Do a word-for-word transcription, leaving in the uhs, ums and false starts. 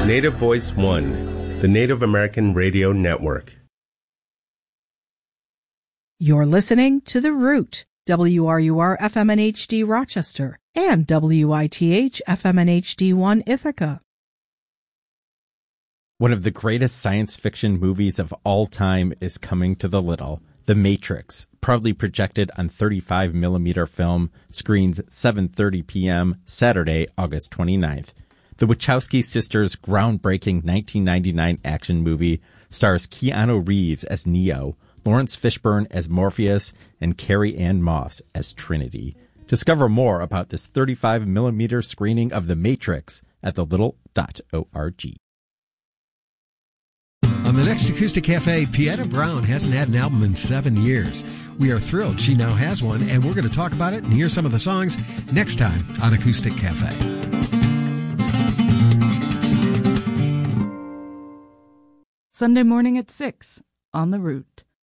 Native Voice One, the Native American Radio Network. You're listening to The Root, W R U R F M N H D Rochester, and W I T H F M N H D one Ithaca. One of the greatest science fiction movies of all time is coming to the Little. The Matrix, proudly projected on thirty-five millimeter film, screens seven thirty p.m. Saturday, August twenty-ninth. The Wachowski sisters' groundbreaking nineteen ninety-nine action movie stars Keanu Reeves as Neo, Lawrence Fishburne as Morpheus, and Carrie Ann Moss as Trinity. Discover more about this thirty-five millimeter screening of The Matrix at the little dot org. On the next Acoustic Cafe, Pietta Brown hasn't had an album in seven years. We are thrilled she now has one, and we're going to talk about it and hear some of the songs next time on Acoustic Cafe. Sunday morning at six on The Root.